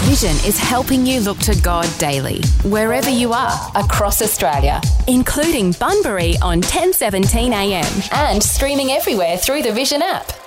Vision is helping you look to God daily, wherever you are, across Australia, including Bunbury on 10:17 a.m. and streaming everywhere through the Vision app.